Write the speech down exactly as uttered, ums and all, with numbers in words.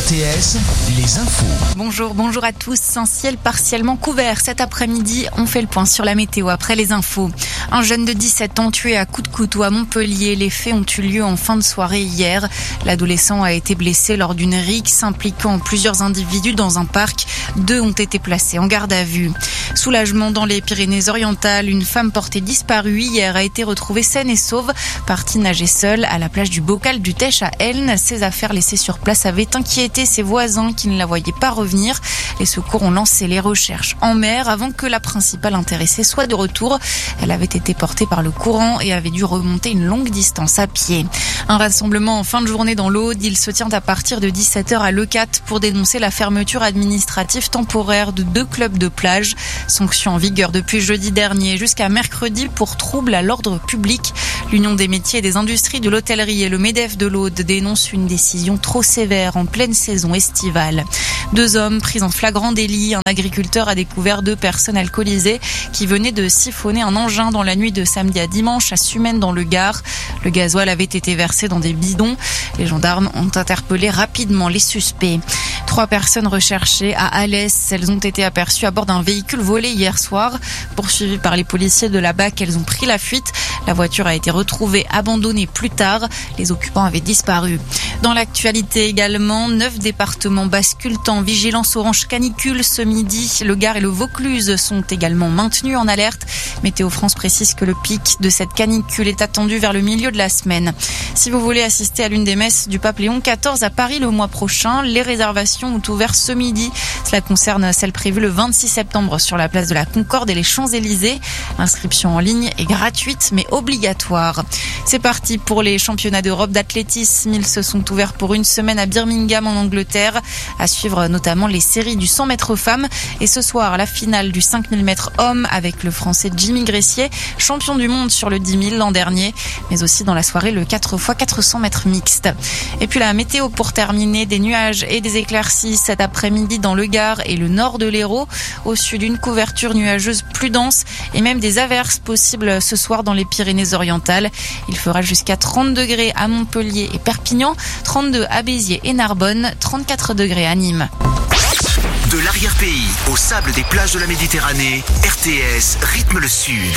T S, les infos. Bonjour, bonjour à tous. Un ciel partiellement couvert cet après-midi. On fait le point sur la météo après les infos. Un jeune de dix-sept ans tué à coups de couteau à Montpellier. Les faits ont eu lieu en fin de soirée hier. L'adolescent a été blessé lors d'une rixe impliquant plusieurs individus dans un parc. Deux ont été placés en garde à vue. Soulagement dans les Pyrénées-Orientales. Une femme portée disparue hier a été retrouvée saine et sauve, partie nager seule à la plage du Bocal du Teche à Elne. Ses affaires laissées sur place avaient inquiété ses voisins qui ne la voyaient pas revenir. Les secours ont lancé les recherches en mer avant que la principale intéressée soit de retour. Elle avait été portée par le courant et avait dû remonter une longue distance à pied. Un rassemblement en fin de journée dans l'Aude. Il se tient à partir de dix-sept heures à Leucate pour dénoncer la fermeture administrative temporaire de deux clubs de plage. Sanction en vigueur depuis jeudi dernier jusqu'à mercredi pour trouble à l'ordre public. L'Union des métiers et des industries de l'hôtellerie et le MEDEF de l'Aude dénoncent une décision trop sévère en pleine saison estivale. Deux hommes pris en flagrant délit. Un agriculteur a découvert deux personnes alcoolisées qui venaient de siphonner un engin dans la nuit de samedi à dimanche à Sumène dans le Gard. Le gasoil avait été versé dans des bidons. Les gendarmes ont interpellé rapidement les suspects. Trois personnes recherchées à Alès. Elles ont été aperçues à bord d'un véhicule volé hier soir. Poursuivies par les policiers de la B A C, elles ont pris la fuite. La voiture a été retrouvée abandonnée plus tard. Les occupants avaient disparu. Dans l'actualité également, neuf départements basculent en vigilance orange canicule ce midi. Le Gard et le Vaucluse sont également maintenus en alerte. Météo France précise que le pic de cette canicule est attendu vers le milieu de la semaine. Si vous voulez assister à l'une des messes du pape Léon quatorze à Paris le mois prochain, les réservations ont ouvert ce midi. Cela concerne celle prévue le vingt-six septembre sur la place de la Concorde et les Champs-Élysées. L'inscription en ligne est gratuite mais obligatoire. C'est parti pour les championnats d'Europe d'athlétisme. Ils se sont ouverts pour une semaine à Birmingham en Angleterre. À suivre notamment les séries du cent mètres femmes. Et ce soir, la finale du cinq mille mètres hommes avec le français Jimmy Gressier, champion du monde sur le dix mille l'an dernier. Mais aussi dans la soirée, le quatre fois quatre cents mètres mixte. Et puis la météo pour terminer, des nuages et des éclaircies cet après-midi dans le Gard et le nord de l'Hérault. Au sud, une couverture nuageuse plus dense et même des averses possibles ce soir dans les Pyrénées-Orientales. Il fera jusqu'à trente degrés à Montpellier et Perpignan, trente-deux à Béziers et Narbonne, trente-quatre degrés à Nîmes. De l'arrière-pays au sable des plages de la Méditerranée, R T S rythme le sud.